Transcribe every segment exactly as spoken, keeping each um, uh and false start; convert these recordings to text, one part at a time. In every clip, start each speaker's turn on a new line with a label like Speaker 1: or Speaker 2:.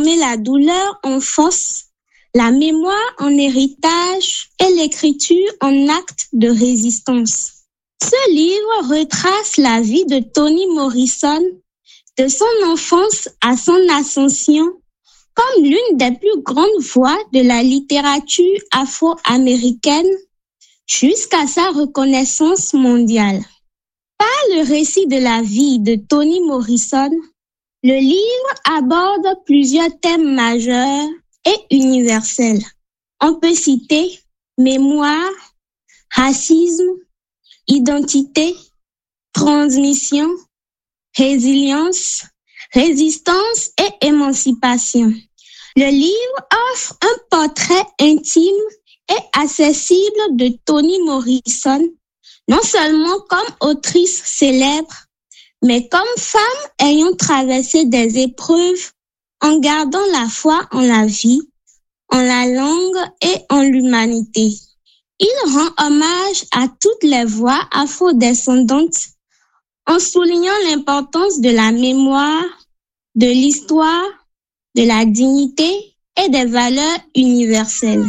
Speaker 1: transformer la douleur en force, la mémoire en héritage et l'écriture en acte de résistance. Ce livre retrace la vie de Toni Morrison, de son enfance à son ascension, comme l'une des plus grandes voix de la littérature afro-américaine, jusqu'à sa reconnaissance mondiale. Par le récit de la vie de Toni Morrison, le livre aborde plusieurs thèmes majeurs et universels. On peut citer mémoire, racisme, identité, transmission, résilience, résistance et émancipation. Le livre offre un portrait intime et accessible de Toni Morrison, non seulement comme autrice célèbre, mais comme femme ayant traversé des épreuves en gardant la foi en la vie, en la langue et en l'humanité. Il rend hommage à toutes les voix afro-descendantes en soulignant l'importance de la mémoire, de l'histoire, de la dignité et des valeurs universelles.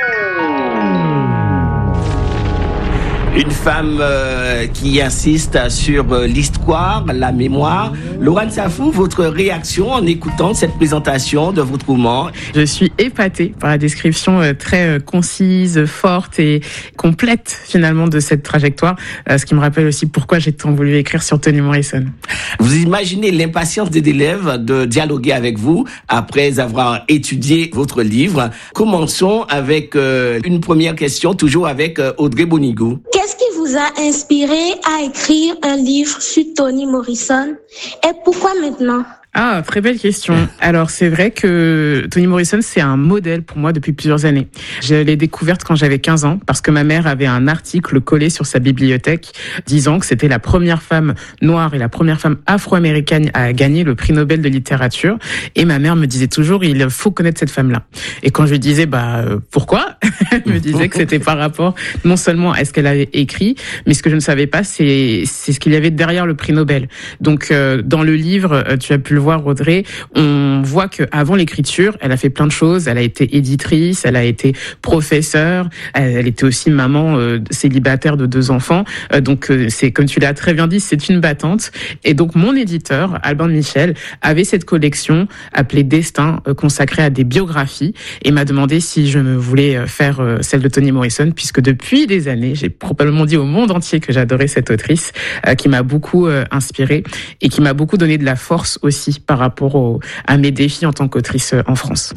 Speaker 2: Une femme euh, qui insiste sur euh, l'histoire, la mémoire. Laurent Safou, votre réaction en écoutant cette présentation de votre roman?
Speaker 3: Je suis épatée par la description euh, très euh, concise, forte et complète finalement de cette trajectoire, euh, ce qui me rappelle aussi pourquoi j'ai tant voulu écrire sur Toni Morrison.
Speaker 2: Vous imaginez l'impatience des élèves de dialoguer avec vous après avoir étudié votre livre. Commençons avec euh, une première question, toujours avec euh, Audrey Bonigou.
Speaker 1: Qu'est-ce qui vous a inspiré à écrire un livre sur Toni Morrison et pourquoi maintenant?
Speaker 3: Ah, très belle question. Alors, c'est vrai que Toni Morrison, c'est un modèle pour moi depuis plusieurs années. Je l'ai découverte quand j'avais quinze ans parce que ma mère avait un article collé sur sa bibliothèque disant que c'était la première femme noire et la première femme afro-américaine à gagner le prix Nobel de littérature. Et ma mère me disait toujours, il faut connaître cette femme-là. Et quand je lui disais, bah, pourquoi? Elle me disait que c'était par rapport non seulement à ce qu'elle avait écrit, mais ce que je ne savais pas, c'est, c'est ce qu'il y avait derrière le prix Nobel. Donc, euh, dans le livre, tu as pu le voir, Audrey, on voit qu'avant l'écriture, elle a fait plein de choses. Elle a été éditrice, elle a été professeure, elle, elle était aussi maman euh, célibataire de deux enfants. Euh, donc, euh, c'est comme tu l'as très bien dit, c'est une battante. Et donc, mon éditeur, Albin Michel, avait cette collection appelée Destin, euh, consacrée à des biographies, et m'a demandé si je me voulais faire euh, celle de Toni Morrison, puisque depuis des années, j'ai probablement dit au monde entier que j'adorais cette autrice, euh, qui m'a beaucoup euh, inspirée et qui m'a beaucoup donné de la force aussi par rapport au, à mes défis en tant qu'autrice en France.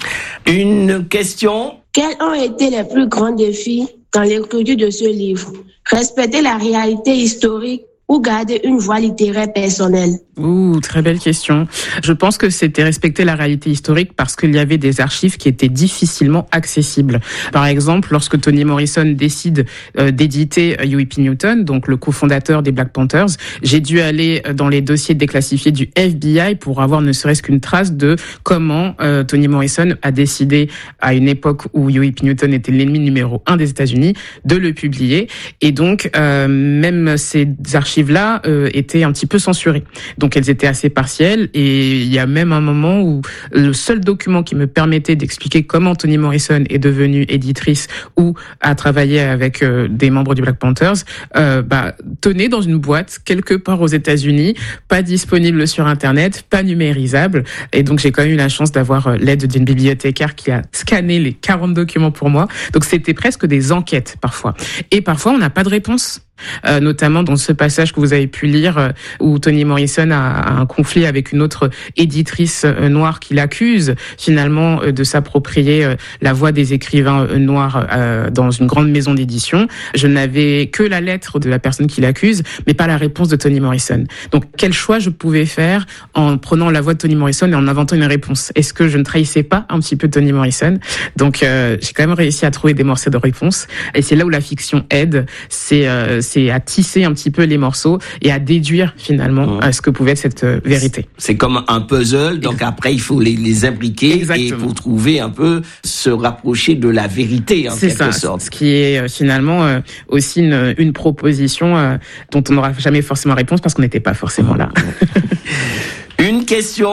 Speaker 2: Une question.
Speaker 4: Quels ont été les plus grands défis dans l'écriture de ce livre? Respecter la réalité historique ou garder une voix littéraire personnelle?
Speaker 3: Ouh, très belle question. Je pense que c'était respecter la réalité historique parce qu'il y avait des archives qui étaient difficilement accessibles. Par exemple, lorsque Toni Morrison décide euh, d'éditer euh, Huey P. Newton, donc le cofondateur des Black Panthers, j'ai dû aller dans les dossiers déclassifiés du F B I pour avoir ne serait-ce qu'une trace de comment euh, Toni Morrison a décidé, à une époque où Huey P. Newton était l'ennemi numéro un des États-Unis, de le publier. Et donc, euh, même ces archives-là euh, étaient un petit peu censurées. Donc elles étaient assez partielles, et il y a même un moment où le seul document qui me permettait d'expliquer comment Toni Morrison est devenue éditrice ou a travaillé avec euh, des membres du Black Panthers, euh, bah, tenait dans une boîte quelque part aux États-Unis, pas disponible sur Internet, pas numérisable. Et donc j'ai quand même eu la chance d'avoir l'aide d'une bibliothécaire qui a scanné les quarante documents pour moi. Donc c'était presque des enquêtes parfois. Et parfois on n'a pas de réponse. Euh, notamment dans ce passage que vous avez pu lire euh, où Toni Morrison a, a un conflit avec une autre éditrice euh, noire qui l'accuse finalement euh, de s'approprier euh, la voix des écrivains euh, noirs euh, dans une grande maison d'édition. Je n'avais que la lettre de la personne qui l'accuse, mais pas la réponse de Toni Morrison. Donc quel choix je pouvais faire en prenant la voix de Toni Morrison et en inventant une réponse? Est-ce que je ne trahissais pas un petit peu Toni Morrison? Donc euh, j'ai quand même réussi à trouver des morceaux de réponse, et c'est là où la fiction aide. C'est euh, c'est à tisser un petit peu les morceaux et à déduire finalement mmh. ce que pouvait être cette euh, vérité.
Speaker 2: C'est comme un puzzle, donc et après il faut les, les imbriquer. Exactement. Et pour trouver un peu, se rapprocher de la vérité en
Speaker 3: c'est
Speaker 2: quelque
Speaker 3: ça,
Speaker 2: sorte.
Speaker 3: Ce qui est euh, finalement euh, aussi une, une proposition euh, dont on n'aura jamais forcément réponse parce qu'on n'était pas forcément là.
Speaker 2: Une question.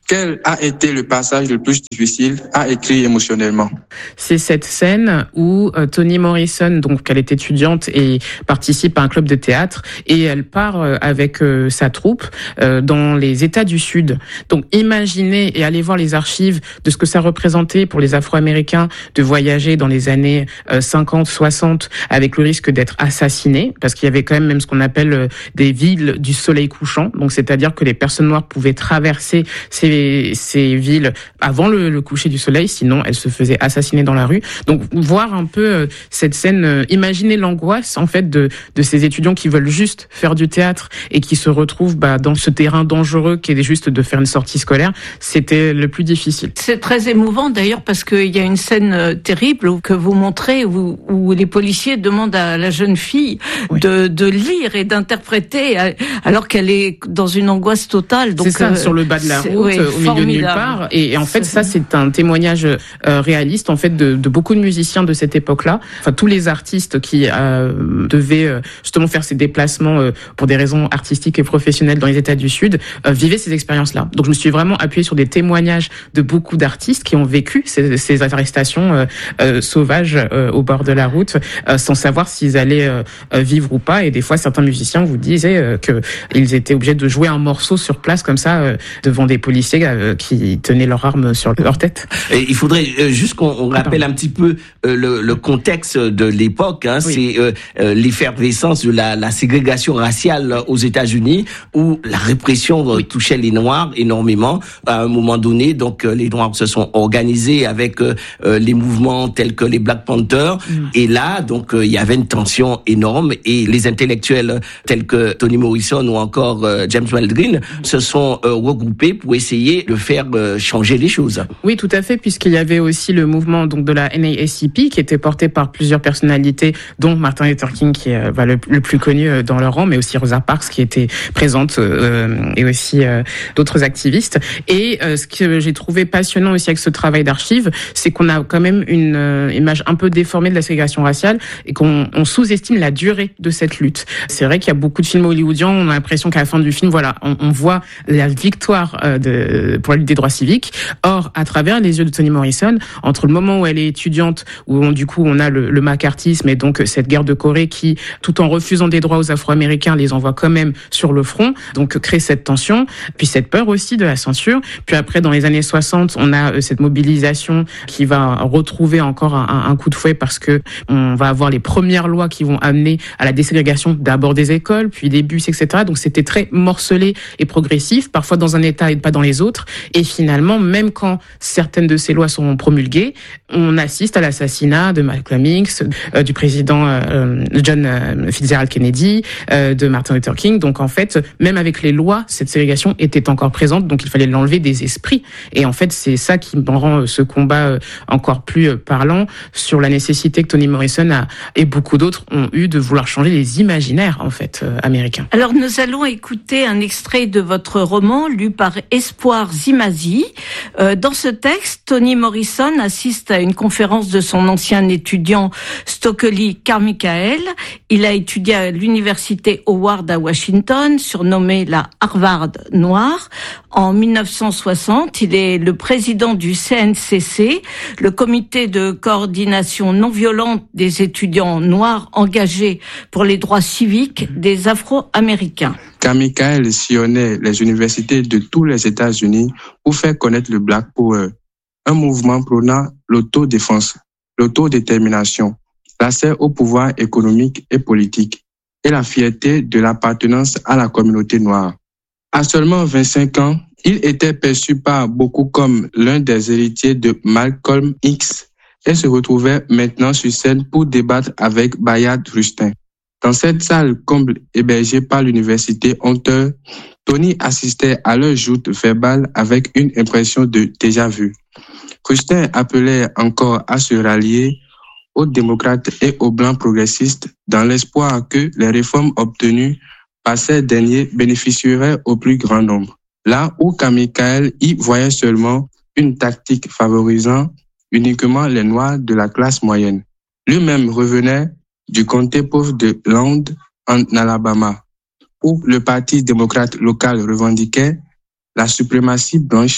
Speaker 5: Quel a été le passage le plus difficile à écrire émotionnellement?
Speaker 3: C'est cette scène où euh, Toni Morrison, donc elle est étudiante et participe à un club de théâtre, et elle part euh, avec euh, sa troupe euh, dans les États du Sud. Donc imaginez et allez voir les archives de ce que ça représentait pour les Afro-Américains de voyager dans les années euh, cinquante, soixante avec le risque d'être assassinés, parce qu'il y avait quand même même ce qu'on appelle euh, des villes du soleil couchant. Donc c'est-à-dire que les personnes noires pouvaient traverser ces ces villes avant le, le coucher du soleil, sinon elles se faisaient assassiner dans la rue. Donc voir un peu euh, cette scène, euh, imaginer l'angoisse en fait de de ces étudiants qui veulent juste faire du théâtre et qui se retrouvent bah, dans ce terrain dangereux qui est juste de faire une sortie scolaire, c'était le plus difficile.
Speaker 6: C'est très émouvant d'ailleurs parce qu'il y a une scène terrible que vous montrez où, où les policiers demandent à la jeune fille oui. de, de lire et d'interpréter alors qu'elle est dans une angoisse totale. Donc,
Speaker 3: c'est ça,
Speaker 6: euh,
Speaker 3: sur le bas de la route, oui, au milieu de nulle part. Et, et en fait, ça, c'est un témoignage euh, réaliste en fait de, de beaucoup de musiciens de cette époque-là. Enfin, tous les artistes qui euh, devaient euh, justement faire ces déplacements euh, pour des raisons artistiques et professionnelles dans les États du Sud euh, vivaient ces expériences-là. Donc, je me suis vraiment appuyée sur des témoignages de beaucoup d'artistes qui ont vécu ces, ces arrestations euh, euh, sauvages euh, au bord de la route, euh, sans savoir s'ils allaient euh, vivre ou pas. Et des fois, certains musiciens vous disaient euh, que ils étaient obligés de jouer un morceau sur place comme ça euh, devant des policiers euh, qui tenaient leurs armes sur leur tête.
Speaker 2: Et il faudrait euh, juste qu'on on rappelle un petit peu euh, le, le contexte de l'époque. Hein, oui. C'est euh, l'effervescence de la, la ségrégation raciale aux États-Unis, où la répression oui. touchait les Noirs énormément. À un moment donné, donc les Noirs se sont organisés avec euh, les mouvements tels que les Black Panthers. Mm. Et là, donc euh, il y avait une tension énorme, et les intellectuels tels que Toni Morrison ou encore euh, James Baldwin mm. se sont euh, regroupés pour essayer de faire euh, changer les choses.
Speaker 3: Oui, tout à fait, puisqu'il y avait aussi le mouvement donc de la N A A C P qui était porté par plusieurs personnalités, dont Martin Luther King qui est bah, le, le plus connu dans leur rang, mais aussi Rosa Parks qui était présente euh, et aussi euh, d'autres activistes. Et euh, ce que j'ai trouvé passionnant aussi avec ce travail d'archives, c'est qu'on a quand même une euh, image un peu déformée de la ségrégation raciale et qu'on on sous-estime la durée de cette lutte. C'est vrai qu'il y a beaucoup de films hollywoodiens, on a l'impression qu'à la fin du film, voilà, on, on voit la victoire euh, de, pour la lutte des droits civiques. Or, à travers les yeux de Toni Morrison, entre le moment où elle est étudiante, où on, du coup on a le, le macartisme et donc cette guerre de Corée qui, tout en refusant des droits aux Afro-Américains, les envoie quand même sur le front, donc crée cette tension, puis cette peur aussi de la censure. Puis après, dans les années soixante, on a cette mobilisation qui va retrouver encore un, un coup de fouet parce que on va avoir les premières lois qui vont amener à la déségrégation d'abord des écoles, puis des bus, et cetera. Donc c'était très morcelé et progressif, parfois dans un État et pas dans les autres. Et finalement, même quand certaines de ces lois sont promulguées, on assiste à l'assassinat de Malcolm X, euh, du président euh, John euh, Fitzgerald Kennedy, euh, de Martin Luther King. Donc en fait, même avec les lois, cette ségrégation était encore présente, donc il fallait l'enlever des esprits. Et en fait, c'est ça qui rend ce combat encore plus parlant sur la nécessité que Toni Morrison a, et beaucoup d'autres ont eu de vouloir changer les imaginaires en fait euh, américains.
Speaker 6: Alors nous allons écouter un extrait de votre roman lu par Espoir Zimazi. Euh, dans ce texte, Toni Morrison assiste à une conférence de son ancien étudiant Stokely Carmichael. Il a étudié à l'université Howard à Washington, surnommée la Harvard noire. En mille neuf cent soixante, il est le président du C N C C, le comité de coordination non violente des étudiants noirs engagés pour les droits civiques des Afro-Américains.
Speaker 5: Carmichael sillonnait les universités de tous les États-Unis pour faire connaître le Black Power, un mouvement prônant l'autodéfense, l'autodétermination, l'accès au pouvoir économique et politique et la fierté de l'appartenance à la communauté noire. À seulement vingt-cinq ans, il était perçu par beaucoup comme l'un des héritiers de Malcolm X et se retrouvait maintenant sur scène pour débattre avec Bayard Rustin. Dans cette salle comble hébergée par l'université Hunter, Toni assistait à leur joute verbale avec une impression de déjà-vu. Rustin appelait encore à se rallier aux démocrates et aux blancs progressistes dans l'espoir que les réformes obtenues par ces derniers bénéficieraient au plus grand nombre. Là où Carmichael y voyait seulement une tactique favorisant uniquement les Noirs de la classe moyenne. Lui-même revenait du comté pauvre de Land en Alabama, où le Parti démocrate local revendiquait la suprématie blanche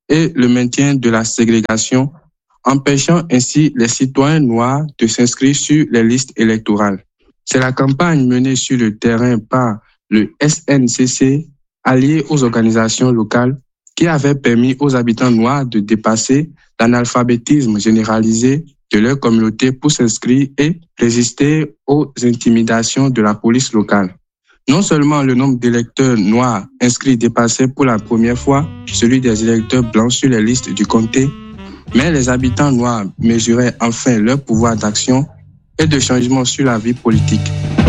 Speaker 5: et le maintien de la ségrégation, empêchant ainsi les citoyens noirs de s'inscrire sur les listes électorales. C'est la campagne menée sur le terrain par le S N C C, allié aux organisations locales, qui avait permis aux habitants noirs de dépasser l'analphabétisme généralisé de leur communauté pour s'inscrire et résister aux intimidations de la police locale. Non seulement le nombre d'électeurs noirs inscrits dépassait pour la première fois celui des électeurs blancs sur les listes du comté, mais les habitants noirs mesuraient enfin leur pouvoir d'action et de changement sur la vie politique.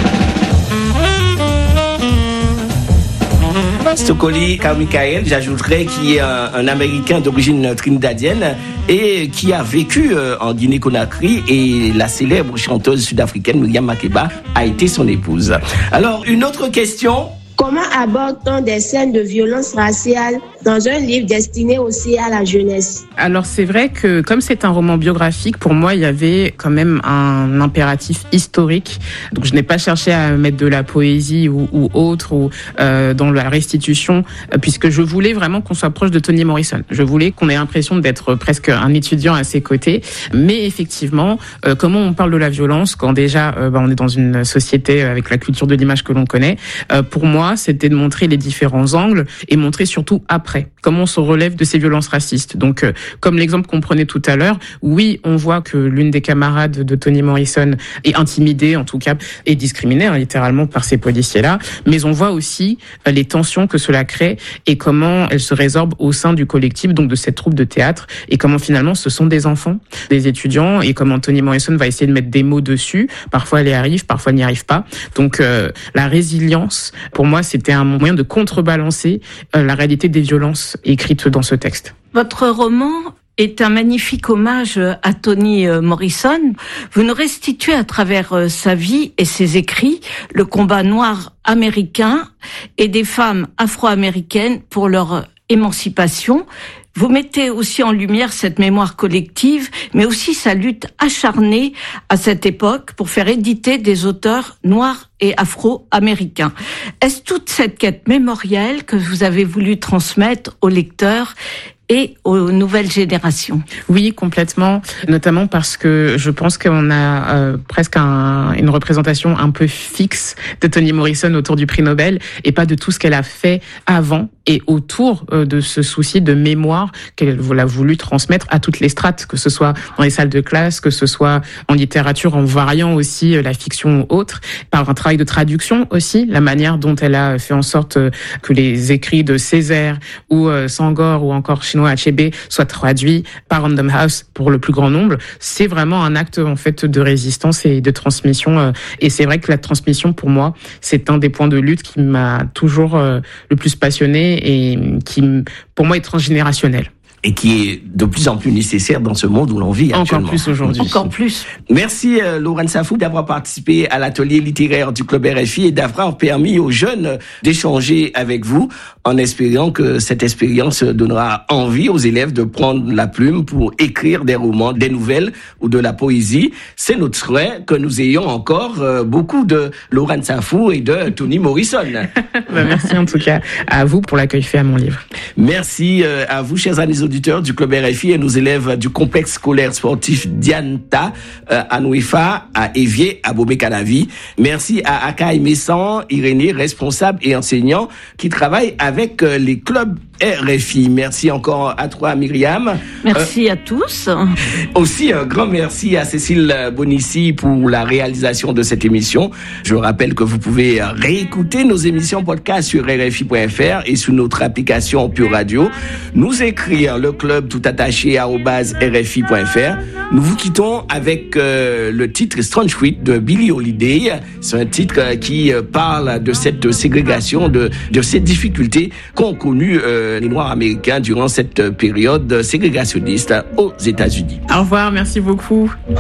Speaker 2: Stokely Carmichael, j'ajouterais, qui est un, un Américain d'origine trinidadienne et qui a vécu euh, en Guinée-Conakry, et la célèbre chanteuse sud-africaine Miriam Makeba a été son épouse. Alors, une autre question.
Speaker 4: Comment aborde-t-on des scènes de violence raciale dans un livre destiné aussi à la jeunesse?
Speaker 3: Alors c'est vrai que comme c'est un roman biographique, pour moi il y avait quand même un impératif historique. Donc je n'ai pas cherché à mettre de la poésie ou, ou autre ou euh, dans la restitution, puisque je voulais vraiment qu'on soit proche de Toni Morrison. Je voulais qu'on ait l'impression d'être presque un étudiant à ses côtés. Mais effectivement, euh, comment on parle de la violence quand déjà euh, bah, on est dans une société avec la culture de l'image que l'on connaît. Euh, pour moi, c'était de montrer les différents angles et montrer surtout après comment on se relève de ces violences racistes. Donc, euh, comme l'exemple qu'on prenait tout à l'heure, oui, on voit que l'une des camarades de Toni Morrison est intimidée, en tout cas, et discriminée, hein, littéralement, par ces policiers-là. Mais on voit aussi euh, les tensions que cela crée et comment elles se résorbent au sein du collectif, donc de cette troupe de théâtre, et comment finalement ce sont des enfants, des étudiants, et comment Toni Morrison va essayer de mettre des mots dessus. Parfois, elle y arrive, parfois, elle n'y arrive pas. Donc, euh, la résilience, pour moi, c'était un moyen de contrebalancer euh, la réalité des violences écrites dans ce texte.
Speaker 6: Votre roman est un magnifique hommage à Toni Morrison. Vous nous restituez à travers sa vie et ses écrits le combat noir américain et des femmes afro-américaines pour leur émancipation. Vous mettez aussi en lumière cette mémoire collective, mais aussi sa lutte acharnée à cette époque pour faire éditer des auteurs noirs et afro-américains. Est-ce toute cette quête mémorielle que vous avez voulu transmettre aux lecteurs et aux nouvelles générations?
Speaker 3: Oui, complètement, notamment parce que je pense qu'on a euh, presque un, une représentation un peu fixe de Toni Morrison autour du prix Nobel et pas de tout ce qu'elle a fait avant et autour euh, de ce souci de mémoire qu'elle a voulu transmettre à toutes les strates, que ce soit dans les salles de classe, que ce soit en littérature, en variant aussi euh, la fiction ou autre, par un travail de traduction aussi, la manière dont elle a fait en sorte euh, que les écrits de Césaire ou euh, Senghor ou encore Achebe soit traduit par Random House pour le plus grand nombre. C'est vraiment un acte en fait de résistance et de transmission. Et c'est vrai que la transmission, pour moi, c'est un des points de lutte qui m'a toujours le plus passionné et qui, pour moi, est transgénérationnel.
Speaker 2: Et qui est de plus en plus nécessaire dans ce monde où l'on vit actuellement.
Speaker 3: Encore plus aujourd'hui.
Speaker 6: Encore plus.
Speaker 2: Merci euh, Laurent Safou d'avoir participé à l'atelier littéraire du Club R F I et d'avoir permis aux jeunes d'échanger avec vous, en espérant que cette expérience donnera envie aux élèves de prendre la plume pour écrire des romans, des nouvelles ou de la poésie. C'est notre souhait que nous ayons encore euh, beaucoup de Laurent Safou et de Toni Morrison.
Speaker 3: bah, merci en tout cas à vous pour l'accueil fait à mon livre.
Speaker 2: Merci euh, à vous, chers amis auditeurs du Club R F I et nos élèves du complexe scolaire sportif Dianta euh, à Nouéfa, à Évier, à Bobé-Calavi. Merci à Akaï Messan, Irénée, responsable et enseignant qui travaille avec euh, les clubs R F I. Merci encore à toi, Myriam.
Speaker 6: Merci euh, à tous.
Speaker 2: Aussi, un grand merci à Cécile Bonissi pour la réalisation de cette émission. Je rappelle que vous pouvez réécouter nos émissions podcast sur R F I point F R et sur notre application Pure Radio. Nous écrire le club tout attaché arobase R F I point F R. Nous vous quittons avec euh, le titre Strange Fruit de Billie Holiday. C'est un titre euh, qui euh, parle de cette ségrégation, de, de cette difficulté qu'ont connu euh, les Noirs américains durant cette période ségrégationniste aux États-Unis.
Speaker 3: Au revoir, merci beaucoup.